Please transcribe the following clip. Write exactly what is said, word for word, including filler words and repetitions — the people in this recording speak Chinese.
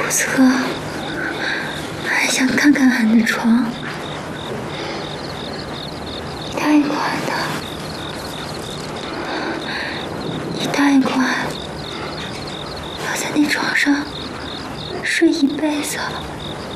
胡子哥还想看看俺的床，太快了，你太快，要在那床上睡一辈子。